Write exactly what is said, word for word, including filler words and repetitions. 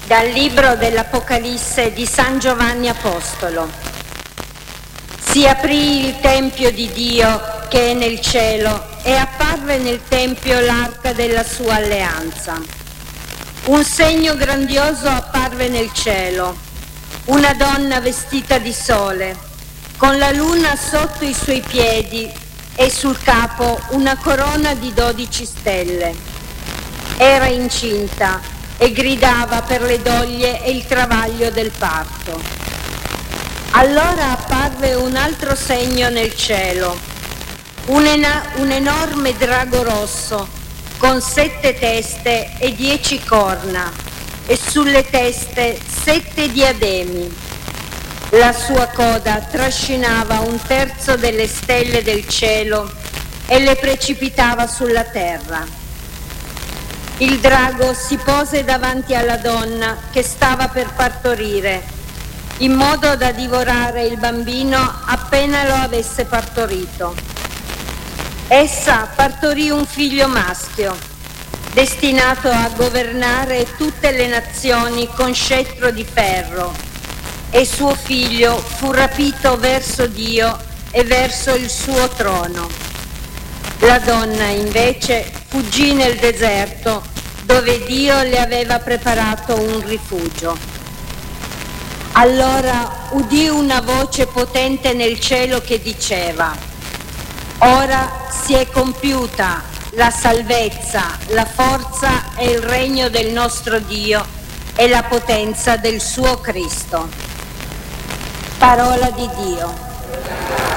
Dal libro dell'Apocalisse di San Giovanni Apostolo. Si aprì il tempio di Dio che è nel cielo e apparve nel tempio l'arca della sua alleanza. Un segno grandioso apparve nel cielo, una donna vestita di sole, con la luna sotto i suoi piedi e sul capo una corona di dodici stelle. Era incinta e gridava per le doglie e il travaglio del parto. Allora apparve un altro segno nel cielo, un, ena- un enorme drago rosso con sette teste e dieci corna e sulle teste sette diademi. La sua coda trascinava un terzo delle stelle del cielo e le precipitava sulla terra. Il drago si pose davanti alla donna che stava per partorire, in modo da divorare il bambino appena lo avesse partorito. Essa partorì un figlio maschio, destinato a governare tutte le nazioni con scettro di ferro, e suo figlio fu rapito verso Dio e verso il suo trono. La donna invece fuggì nel deserto, dove Dio le aveva preparato un rifugio. Allora udì una voce potente nel cielo che diceva: ora si è compiuta la salvezza, la forza e il regno del nostro Dio e la potenza del suo Cristo. Parola di Dio.